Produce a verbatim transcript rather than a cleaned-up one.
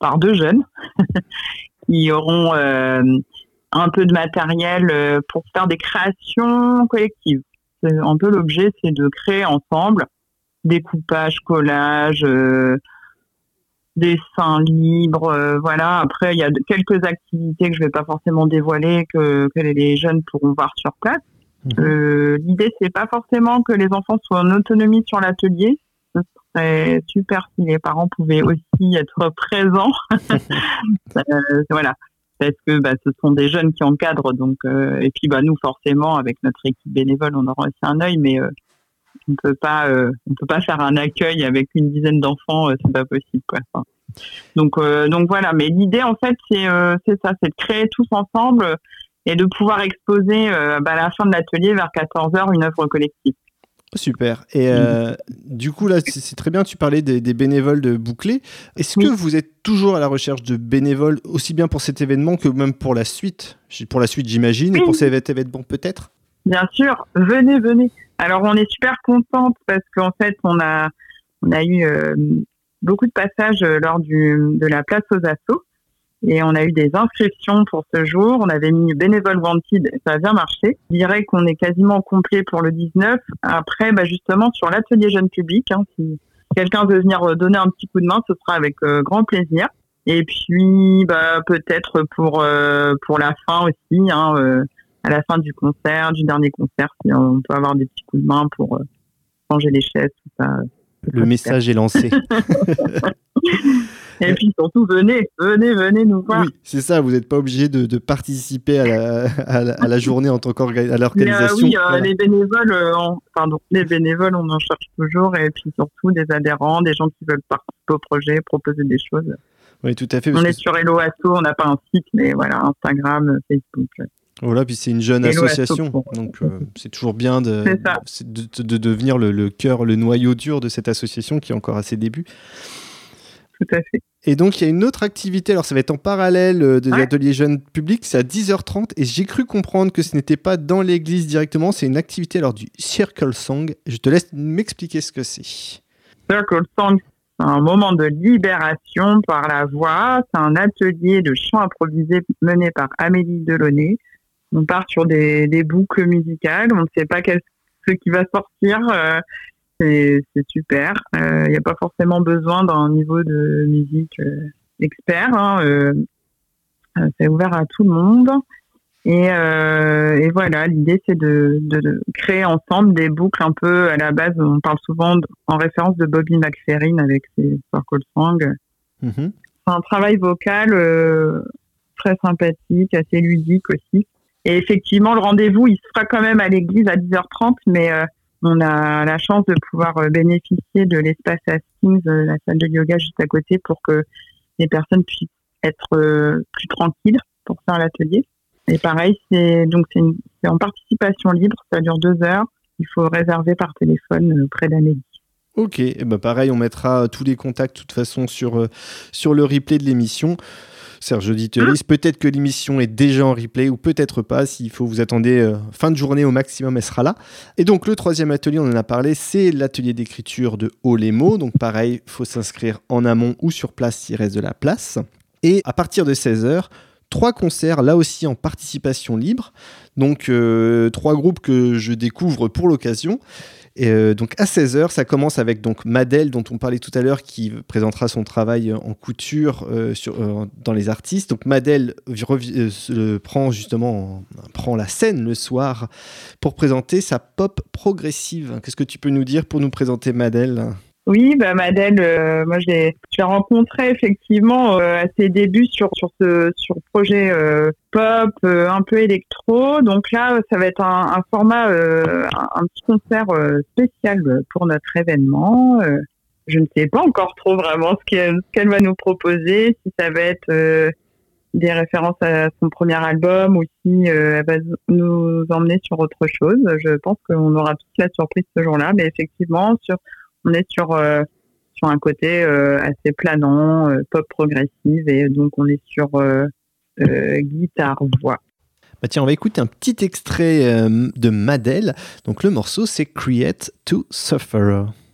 par deux jeunes qui auront euh, un peu de matériel euh, pour faire des créations collectives. C'est un peu l'objet, c'est de créer ensemble découpage, collage, euh, dessin libre, euh, voilà. Après, il y a quelques activités que je vais pas forcément dévoiler, que, que les jeunes pourront voir sur place. Mmh. Euh, l'idée, c'est pas forcément que les enfants soient en autonomie sur l'atelier. Ce serait super si les parents pouvaient aussi être présents. euh, voilà. Parce que bah, ce sont des jeunes qui encadrent, donc euh, et puis bah nous forcément avec notre équipe bénévole on aura aussi un œil, mais euh, on peut pas euh, on peut pas faire un accueil avec une dizaine d'enfants, euh, c'est pas possible quoi. Enfin, donc euh, donc voilà, mais l'idée en fait c'est euh, c'est ça, c'est de créer tous ensemble et de pouvoir exposer euh, bah, à la fin de l'atelier vers quatorze heures une œuvre collective. Super. Et euh, du coup, là, c'est, c'est très bien, tu parlais des, des bénévoles de Bouclés. Est-ce oui. que vous êtes toujours à la recherche de bénévoles, aussi bien pour cet événement que même pour la suite ? Pour la suite, j'imagine, oui. et pour cet événement peut-être ? Bien sûr, venez, venez. Alors, on est super contente parce qu'en fait, on a, on a eu euh, beaucoup de passages lors du, de la place aux Assos. Et on a eu des inscriptions pour ce jour. On avait mis bénévole wanted et ça a bien marché. Je dirais qu'on est quasiment complet pour le dix-neuf. Après, bah justement, sur l'atelier jeune public, hein, si quelqu'un veut venir donner un petit coup de main, ce sera avec euh, grand plaisir. Et puis, bah, peut-être pour euh, pour la fin aussi, hein, euh, à la fin du concert, du dernier concert, si on peut avoir des petits coups de main pour euh, changer les chaises, tout ça. Le message super. Est lancé. Et puis surtout, venez, venez, venez nous voir. Oui, c'est ça, vous n'êtes pas obligé de, de participer à la, à, la, à la journée en tant qu'organisation. Euh, oui, euh, voilà. les bénévoles, euh, on, pardon, les bénévoles, on en cherche toujours, et puis surtout des adhérents, des gens qui veulent participer au projet, proposer des choses. Oui, tout à fait. On est sur Hello Asso, on n'a pas un site, mais voilà, Instagram, Facebook. Voilà, puis c'est une jeune Hello association, pour... donc euh, c'est toujours bien de, de, de, de devenir le, le cœur, le noyau dur de cette association qui est encore à ses débuts. Tout à fait. Et donc, il y a une autre activité, alors ça va être en parallèle de ouais. l'atelier jeune public, c'est à dix heures trente, et j'ai cru comprendre que ce n'était pas dans l'église directement, c'est une activité alors du Circle Song. Je te laisse m'expliquer ce que c'est. Circle Song, c'est un moment de libération par la voix, c'est un atelier de chant improvisé mené par Amélie Delaunay. On part sur des, des boucles musicales, on ne sait pas quel, ce qui va sortir, euh, C'est, c'est super. Il euh, n'y a pas forcément besoin d'un niveau de musique euh, expert. Hein, euh, c'est ouvert à tout le monde. Et, euh, et voilà, l'idée, c'est de, de, de créer ensemble des boucles un peu à la base. On parle souvent de, en référence de Bobby McFerrin avec ses Circle Song. Mm-hmm. C'est un travail vocal euh, très sympathique, assez ludique aussi. Et effectivement, le rendez-vous, il se fera quand même à l'église à dix heures trente, mais... Euh, on a la chance de pouvoir bénéficier de l'espace Hastings, la salle de yoga juste à côté, pour que les personnes puissent être plus tranquilles pour faire l'atelier. Et pareil, c'est donc c'est, une, c'est en participation libre, ça dure deux heures. Il faut réserver par téléphone près d'Amélie. Ok, et ben pareil, on mettra tous les contacts de toute façon sur, sur le replay de l'émission. Serge Auditeurice, peut-être que l'émission est déjà en replay ou peut-être pas. S'il faut, vous attendez euh, fin de journée au maximum, elle sera là. Et donc, le troisième atelier, on en a parlé, c'est l'atelier d'écriture de Haut les mots. Donc, pareil, il faut s'inscrire en amont ou sur place s'il reste de la place. Et à partir de seize heures, trois concerts, là aussi en participation libre. Donc, euh, trois groupes que je découvre pour l'occasion. Et euh, donc à seize heures, ça commence avec donc Madel, dont on parlait tout à l'heure, qui présentera son travail en couture euh, sur, euh, dans les artistes. Donc Madel rev- euh, prend justement prend la scène le soir pour présenter sa pop progressive. Qu'est-ce que tu peux nous dire pour nous présenter Madel ? Oui, bah Madel, euh, moi je l'ai, je l'ai rencontrée effectivement euh, à ses débuts sur sur ce sur projet euh, pop, euh, un peu électro. Donc là, ça va être un, un format, euh, un, un petit concert euh, spécial pour notre événement. Euh, je ne sais pas encore trop vraiment ce qu'elle, ce qu'elle va nous proposer, si ça va être euh, des références à son premier album ou si euh, elle va nous emmener sur autre chose. Je pense qu'on aura toute la surprise ce jour-là, mais effectivement sur on est sur, euh, sur un côté euh, assez planant, euh, pop progressive, et donc on est sur euh, euh, guitare-voix. Bah tiens, on va écouter un petit extrait euh, de Madel. Donc le morceau, c'est Create to Suffer.